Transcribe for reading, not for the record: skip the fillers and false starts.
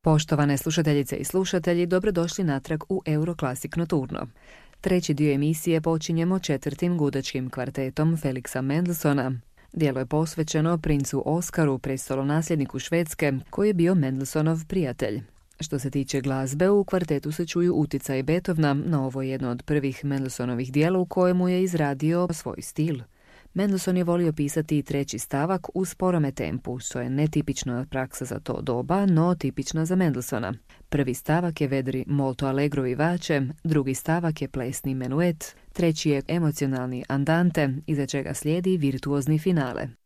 Poštovane slušateljice i slušatelji, dobrodošli natrag u Euroclassic Nocturno. Treći dio emisije počinjemo četvrtim gudačkim kvartetom Felixa Mendelssohna. Djelo je posvećeno princu Oskaru, prestolonasljedniku Švedske, koji je bio Mendelssohnov prijatelj. Što se tiče glazbe, u kvartetu se čuju utjecaji Beethovena, no ovo je jedno od prvih Mendelssohnovih djela u kojemu je izradio svoj stil. Mendelssohn je volio pisati i treći stavak u sporome tempu, što je netipična praksa za to doba, no tipična za Mendelssohna. Prvi stavak je vedri molto allegro vivace, drugi stavak je plesni menuet, treći je emocionalni andante, iza čega slijedi virtuozni finale.